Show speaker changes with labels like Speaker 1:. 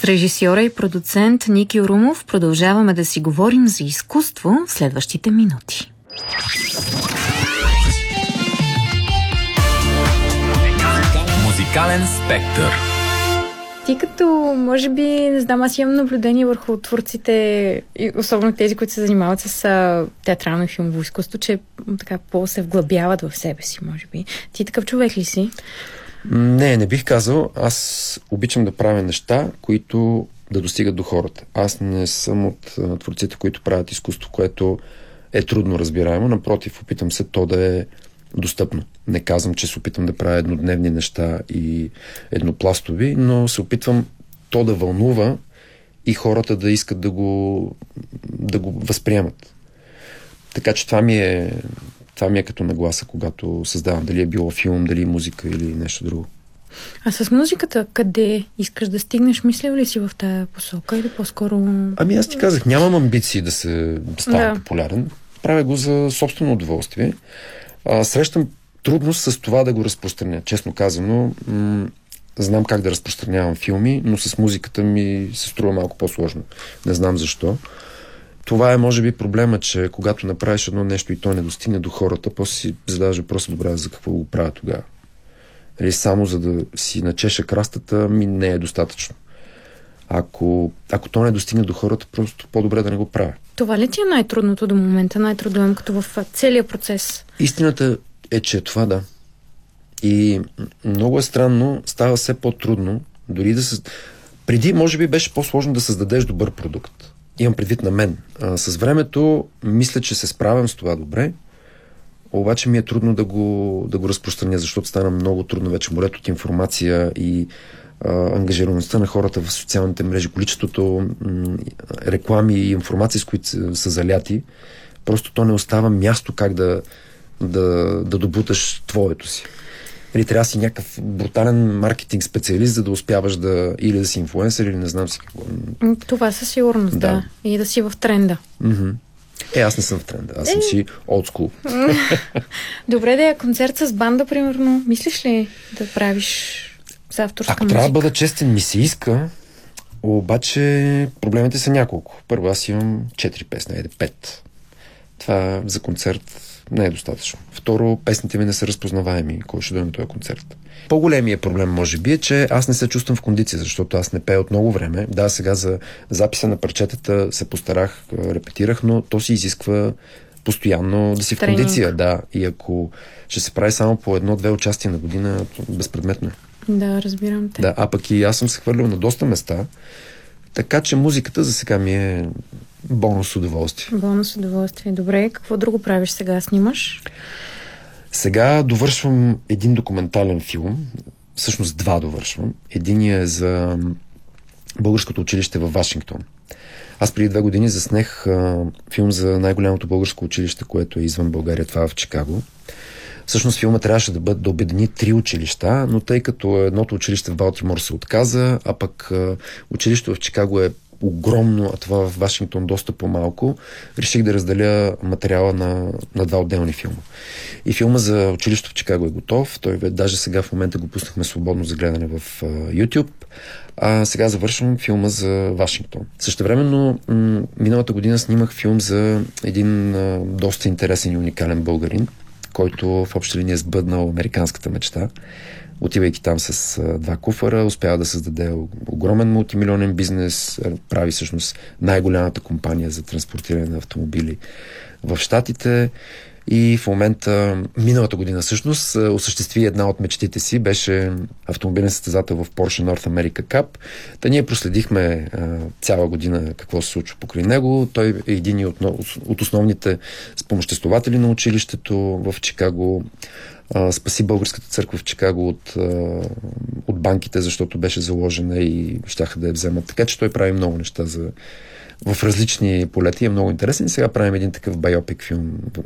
Speaker 1: С режисьора и продуцент Ники Орумов продължаваме да си говорим за изкуство в следващите минути.
Speaker 2: Музикален спектър.
Speaker 3: Ти като, може би, не знам, аз имам наблюдение върху творците, особено тези, които се занимават с театрално и филмово изкуство, че така по-се вглъбяват в себе си, може би. Ти такъв човек ли си?
Speaker 4: Не бих казал. Аз обичам да правя неща, които да достигат до хората. Аз не съм от творците, които правят изкуство, което е трудно разбираемо. Напротив, опитам се то да е достъпно. Не казвам, че се опитвам да правя еднодневни неща и еднопластови, но се опитвам то да вълнува и хората да искат да го възприемат. Така че това ми е като нагласа, когато създавам. Дали е било филм, дали музика или нещо друго.
Speaker 3: А с музиката къде искаш да стигнеш? Мислил ли си в тая посока или по-скоро...
Speaker 4: Аз ти казах, нямам амбиции да стана популярен. Правя го за собствено удоволствие. Срещам трудност с това да го разпространя. Честно казано, знам как да разпространявам филми, но с музиката ми се струва малко по-сложно. Не знам защо. Това е, може би, проблема, че когато направиш едно нещо и то не достигне до хората, после си задаваш въпроса, добре, за какво го правя тогава. Или само за да си начеша крастата, ми не е достатъчно. Ако то не достигне до хората, просто по-добре да не го правя.
Speaker 3: Това ли ти е най-трудното до момента, най-трудоемкото в целия процес?
Speaker 4: Истината е, че това да. И много е странно, става все по-трудно, дори преди, може би, беше по-сложно да създадеш добър продукт. Имам предвид на мен. С времето мисля, че се справям с това добре, обаче ми е трудно да го разпространя, защото стана много трудно вече морето от информация и ангажираността на хората в социалните мрежи, количеството реклами и информации, с които са заляти, просто то не остава място как да добуташ твоето си. Или трябва да си някакъв брутален маркетинг специалист, за да успяваш или да си инфлуенсър, или не знам си какво.
Speaker 3: Това със сигурност, да. И да си в тренда.
Speaker 4: Аз не съм в тренда. Аз съм си old school.
Speaker 3: Добре, да е концерт с банда, примерно. Мислиш ли да правиш с авторска музика?
Speaker 4: Ако трябва да бъда честен, ми се иска, обаче проблемите са няколко. Първо, аз имам 4 песни, 5. Това за концерт не е достатъчно. Второ, песните ми не са разпознаваеми. Кой ще дойде на този концерт? По-големият проблем, може би, е, че аз не се чувствам в кондиция, защото аз не пея от много време. Да, сега за записа на парчетата се постарах, репетирах, но то си изисква постоянно да си в кондиция. Да, и ако ще се прави само по 1-2 участия на година, безпредметно.
Speaker 3: Да, разбирам те.
Speaker 4: Да, а пък и аз съм се хвърлил на доста места, така че музиката за сега ми е бонус удоволствие.
Speaker 3: Бонус удоволствие. Добре, какво друго правиш сега? Снимаш?
Speaker 4: Сега довършвам един документален филм. Всъщност 2 довършвам. Единият е за българското училище във Вашингтон. Аз преди 2 години заснех филм за най-голямото българско училище, което е извън България. Това е в Чикаго. Всъщност филма трябваше да обедини 3 училища, но тъй като едното училище в Балтимор се отказа, а пък училището в Чикаго е огромно, а това в Вашингтон доста по-малко, реших да разделя материала на 2 отделни филма. И филма за училището в Чикаго е готов. Той даже сега в момента го пуснахме свободно за гледане в YouTube. А сега завършвам филма за Вашингтон. Същевременно миналата година снимах филм за един доста интересен и уникален българин, който в обща линия е сбъднал американската мечта. Отивайки там с 2 куфара, успява да създаде огромен мултимилионен бизнес, прави всъщност най-голямата компания за транспортиране на автомобили в Щатите и в момента, миналата година всъщност, осъществи една от мечтите си, беше автомобилен състезател в Porsche North America Cup. Та ние проследихме цяла година какво се случва покрай него. Той е един от основните спомоществователи на училището в Чикаго. Спаси българската църква в Чикаго от банките, защото беше заложена и щяха да я вземат. Така че той прави много неща в различни полети. Е много интересен. И сега правим един такъв байопик филм